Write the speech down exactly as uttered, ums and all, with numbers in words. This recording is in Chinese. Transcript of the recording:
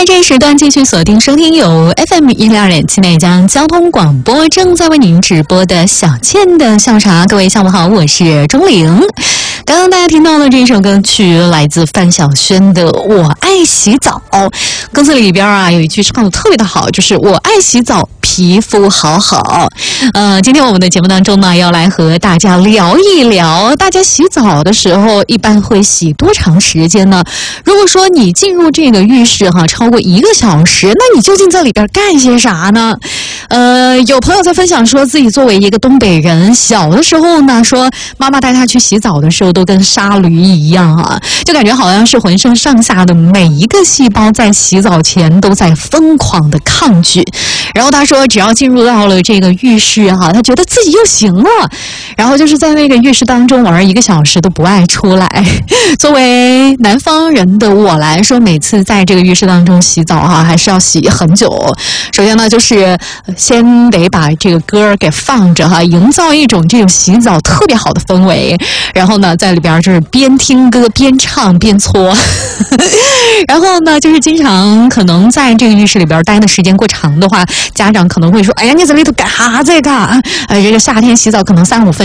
在这一时段继续锁定收听由 F M 一零二点七内江交通广播正在为您直播的小倩的笑茶。各位下午好，我是钟玲。刚刚大家听到的这首歌曲来自范晓萱的《我爱洗澡》，歌词里边啊有一句唱的特别的好，就是我爱洗澡皮肤好好。呃，今天我们的节目当中呢，要来和大家聊一聊，大家洗澡的时候一般会洗多长时间呢？如果说你进入这个浴室哈超过一个小时，那你究竟在里边干些啥呢？呃，有朋友在分享说自己作为一个东北人，小的时候呢，说妈妈带他去洗澡的时候都跟杀驴一样啊，就感觉好像是浑身上下的每一个细胞在洗澡前都在疯狂的抗拒。然后他说只要进入到了这个浴室哈，他觉得自己又行了，然后就是在那个浴室当中玩一个小时都不爱出来。作为南方人的我来说，每次在这个浴室当中洗澡哈，还是要洗很久。首先呢，就是先得把这个歌给放着哈，营造一种这种洗澡特别好的氛围。然后呢，在里边就是边听歌边唱边搓。然后呢，就是经常可能在这个浴室里边待的时间过长的话，家长可能会说：“哎呀，你在里头干啥这个？呃，这个夏天洗澡可能三五分。”